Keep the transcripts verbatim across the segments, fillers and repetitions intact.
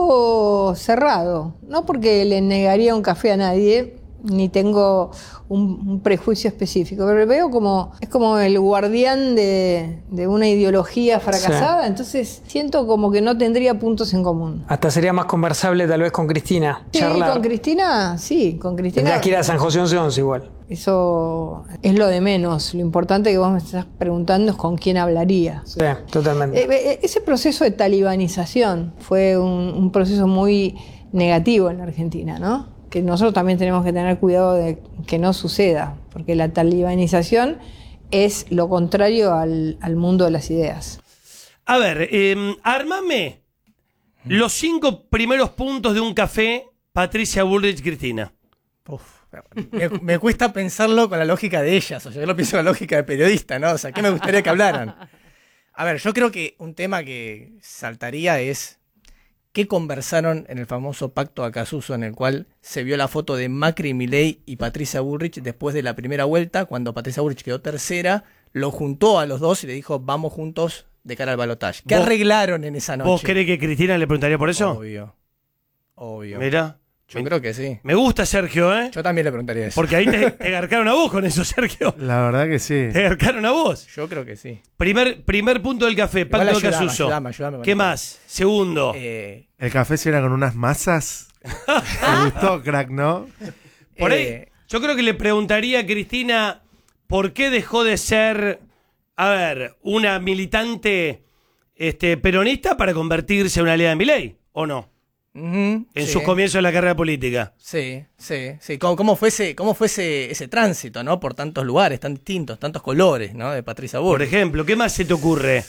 poco cerrado, no porque le negaría un café a nadie, ni tengo un, un prejuicio específico, pero veo como, es como el guardián de, de una ideología fracasada, sí. Entonces siento como que no tendría puntos en común. Hasta sería más conversable tal vez con Cristina. Sí, charlar. con Cristina, sí, con Cristina. Tendrías que ir a San José once once igual. Eso es lo de menos. Lo importante que vos me estás preguntando es con quién hablaría. Sí, totalmente. Eh, ese proceso de talibanización fue un, un proceso muy negativo en la Argentina, ¿no? Que nosotros también tenemos que tener cuidado de que no suceda, porque la talibanización es lo contrario al, al mundo de las ideas. A ver, eh, armame los cinco primeros puntos de un café Patricia Bullrich, Cristina. Uf, me, me cuesta pensarlo con la lógica de ellas, o sea, yo lo pienso con la lógica de periodista, ¿no? O sea, ¿qué me gustaría que hablaran? A ver, yo creo que un tema que saltaría es ¿qué conversaron en el famoso pacto Acasuso en el cual se vio la foto de Macri, Milei y Patricia Bullrich después de la primera vuelta, cuando Patricia Bullrich quedó tercera, lo juntó a los dos y le dijo, vamos juntos de cara al balotaje? ¿Qué arreglaron en esa noche? ¿Vos crees que Cristina le preguntaría por eso? Obvio, obvio. Mira. Yo me, creo que sí. Me gusta Sergio, ¿eh? Yo también le preguntaría eso. Porque ahí te, te garcaron a vos con eso, Sergio. La verdad que sí. Te garcaron a vos. Yo creo que sí. Primer, primer punto del café, pacto de Acasuso. Ayudame, ayudame con ¿Qué eso. más? Segundo. Eh, El café se era con unas masas. Me gustó, crack, ¿no? Por ahí, eh, yo creo que le preguntaría a Cristina por qué dejó de ser, a ver, una militante este, peronista para convertirse en una aliada de Milei, ¿o no? Uh-huh, en sí. sus comienzos de la carrera política. Sí, sí, sí. ¿Cómo, cómo fue, ese, cómo fue ese, ese tránsito, ¿no? Por tantos lugares tan distintos, tantos colores, ¿no? De Patricia Bullrich. Por ejemplo, ¿qué más se te ocurre?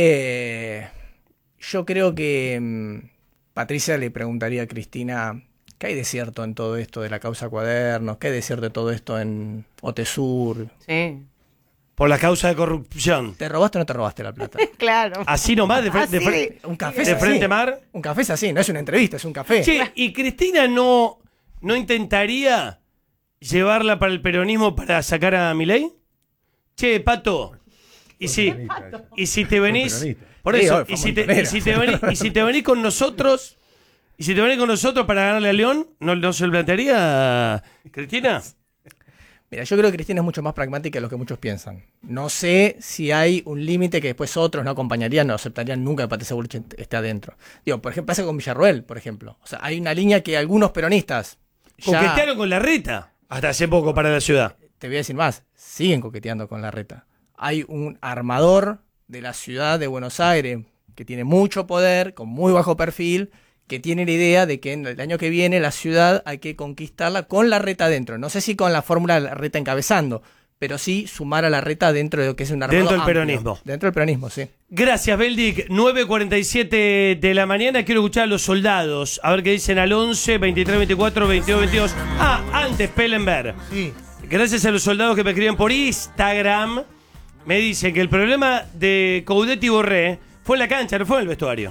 Eh, yo creo que mmm, Patricia le preguntaría a Cristina, ¿qué hay de cierto en todo esto de la causa Cuadernos? ¿Qué hay de cierto de todo esto en Otesur? Sí. Por la causa de corrupción. ¿Te robaste o no te robaste la plata? Claro. Así nomás, de frente, de frente, Un café de es frente así. mar. Un café es así, no es una entrevista, es un café. Che, ¿y Cristina no, no intentaría llevarla para el peronismo para sacar a Milei? Che, Pato, y si, y si te venís, por Sí, eso, obvio, y si, te, montonera. y, si te venís, y si te venís con nosotros, y si te venís con nosotros para ganarle a León, ¿no, no se lo plantearía, Cristina? Mira, yo creo que Cristina es mucho más pragmática de lo que muchos piensan. No sé si hay un límite que después otros no acompañarían, no aceptarían nunca que Patricia Bullrich esté adentro. Digo, por ejemplo, pasa con Villarroel, por ejemplo. O sea, hay una línea que algunos peronistas ya... Coquetearon con Larreta hasta hace poco para la ciudad. Te voy a decir más, siguen coqueteando con Larreta. Hay un armador de la ciudad de Buenos Aires que tiene mucho poder, con muy bajo perfil, que tiene la idea de que en el año que viene la ciudad hay que conquistarla con Larreta dentro. No sé si con la fórmula de Larreta encabezando, pero sí sumar a Larreta dentro de lo que es un armado Dentro del amplio. peronismo. Dentro del peronismo, sí. Gracias, Beldic. nueve cuarenta y siete de la mañana. Quiero escuchar a los soldados. A ver qué dicen al once, veintitrés, veinticuatro, veintidós, veintidós. Ah, antes, Pellenberg. Sí. Gracias a los soldados que me escriben por Instagram. Me dicen que el problema de Coudet y Borré fue en la cancha, no fue en el vestuario.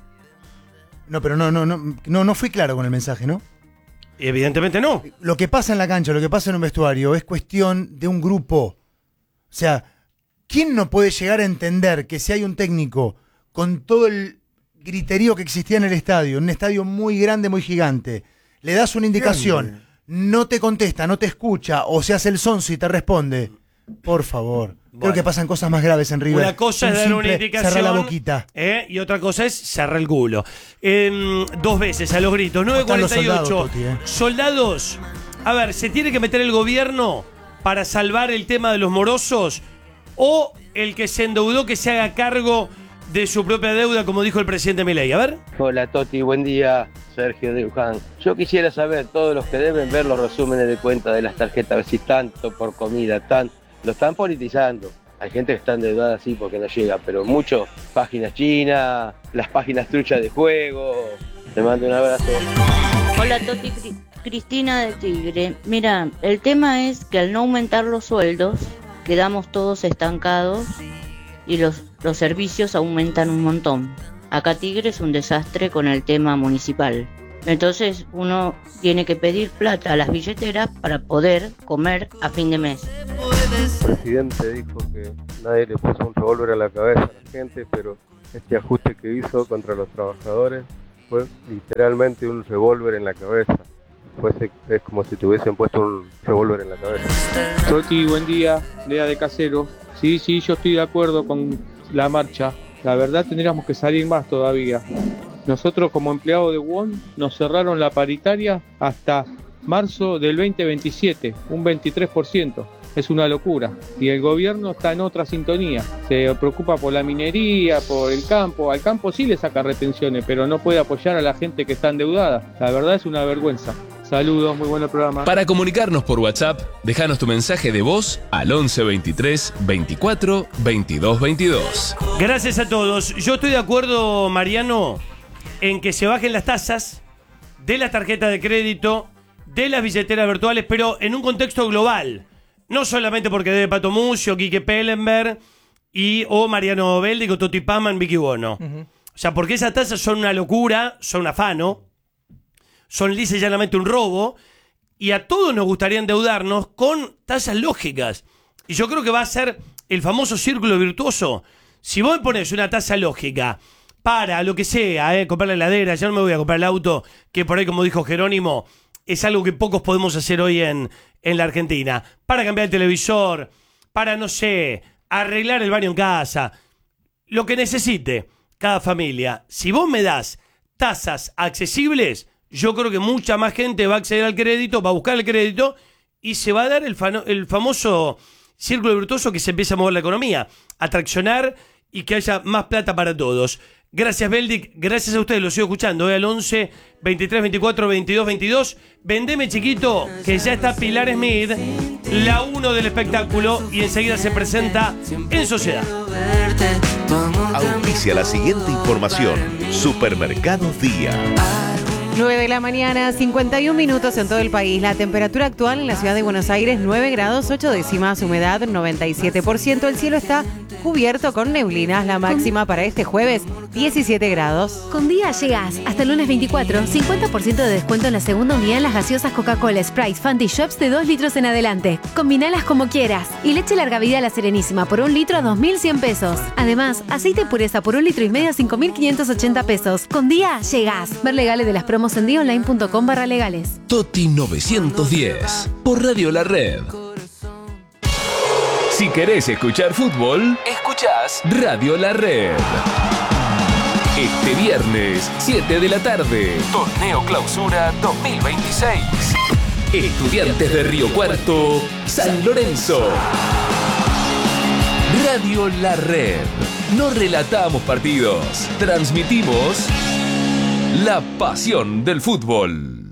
No, pero no, no, no, no, no fui claro con el mensaje, ¿no? Evidentemente no. Lo que pasa en la cancha, lo que pasa en un vestuario es cuestión de un grupo. O sea, ¿quién no puede llegar a entender que si hay un técnico con todo el griterío que existía en el estadio, un estadio muy grande, muy gigante, le das una indicación, grande, no te contesta, no te escucha, o se hace el sonso y te responde? Por favor. Bueno, creo que pasan cosas más graves en River. Una cosa es dar una indicación, cerrar la boquita. ¿eh? Y otra cosa es cerrar el culo. Eh, dos veces a los gritos. nueve cuarenta y ocho. Soldados, Toti, ¿eh? Soldados. A ver, ¿se tiene que meter el gobierno para salvar el tema de los morosos? ¿O el que se endeudó que se haga cargo de su propia deuda, como dijo el presidente Milei? A ver. Hola, Toti. Buen día. Sergio de Luján. Yo quisiera saber, todos los que deben ver los resúmenes de cuenta de las tarjetas, si tanto por comida, tan... Lo están politizando. Hay gente que está endeudada así porque no llega, pero mucho, páginas chinas, las páginas truchas de juego. Te mando un abrazo. Hola, Toti, Cristina de Tigre. Mira, el tema es que al no aumentar los sueldos, quedamos todos estancados y los, los servicios aumentan un montón. Acá Tigre es un desastre con el tema municipal. Entonces uno tiene que pedir plata a las billeteras para poder comer a fin de mes. El presidente dijo que nadie le puso un revólver a la cabeza a la gente, pero este ajuste que hizo contra los trabajadores fue literalmente un revólver en la cabeza. Fue, es como si te hubiesen puesto un revólver en la cabeza. Toti, buen día, Lea de Casero. Sí, sí, yo estoy de acuerdo con la marcha. La verdad tendríamos que salir más todavía. Nosotros como empleados de W O N nos cerraron la paritaria hasta marzo del veinte veintisiete, un veintitrés por ciento. Es una locura. Y el gobierno está en otra sintonía. Se preocupa por la minería, por el campo. Al campo sí le saca retenciones, pero no puede apoyar a la gente que está endeudada. La verdad es una vergüenza. Saludos, muy buen programa. Para comunicarnos por WhatsApp, déjanos tu mensaje de voz al once veintitrés veinticuatro veintidós veintidós. Gracias a todos. Yo estoy de acuerdo, Mariano, en que se bajen las tasas de las tarjetas de crédito, de las billeteras virtuales, pero en un contexto global. No solamente porque debe Pato Mucio, Quique Pellenberg y o Mariano Beldico, Toti Paman, Vicky Bono. Uh-huh. O sea, porque esas tasas son una locura, son un afano, son lisa y llanamente un robo, y a todos nos gustaría endeudarnos con tasas lógicas. Y yo creo que va a ser el famoso círculo virtuoso. Si vos me pones una tasa lógica para lo que sea, eh, comprar la heladera, ya no me voy a comprar el auto, que por ahí, como dijo Jerónimo, es algo que pocos podemos hacer hoy en, en la Argentina. Para cambiar el televisor, para, no sé, arreglar el baño en casa, lo que necesite cada familia. Si vos me das tasas accesibles, yo creo que mucha más gente va a acceder al crédito, va a buscar el crédito y se va a dar el, fano, el famoso círculo virtuoso que se empieza a mover la economía, a traccionar y que haya más plata para todos. Gracias, Beldic. Gracias a ustedes. Lo sigo escuchando. ¿eh? Al once, veintitrés, veinticuatro, veintidós, veintidós. Vendeme, chiquito, que ya está Pilar Smith, la uno del espectáculo, y enseguida se presenta En Sociedad. Auspicia la siguiente información. Supermercado Día. nueve de la mañana, cincuenta y un minutos en todo el país. La temperatura actual en la ciudad de Buenos Aires, nueve grados, ocho décimas, humedad noventa y siete por ciento. El cielo está cubierto con neblinas. La máxima para este jueves, diecisiete grados. Con Día llegas hasta el lunes veinticuatro, cincuenta por ciento de descuento en la segunda unidad en las gaseosas Coca-Cola, Sprite, Fanta y Shops de dos litros en adelante. Combinalas como quieras. Y leche larga vida La Serenísima por un litro a dos mil cien pesos. Además, aceite pureza por un litro y medio a cinco mil quinientos ochenta pesos. Con Día llegas. Ver legales de las promos en día online punto com barra legales. Toti novecientos diez por Radio La Red. Si querés escuchar fútbol, escuchás Radio La Red. Este viernes, siete de la tarde, Torneo Clausura dos mil veintiséis. Estudiantes de Río Cuarto, San Lorenzo. Radio La Red. No relatamos partidos, transmitimos la pasión del fútbol.